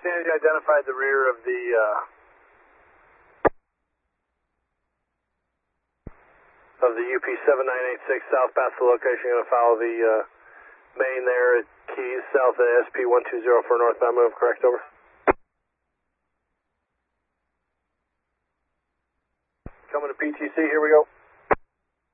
understand you identified the rear of the UP 7986 south past the location. Going to follow the main there at Keys south of SP 120 for northbound move. Correct, over. Coming to PTC. Here we go.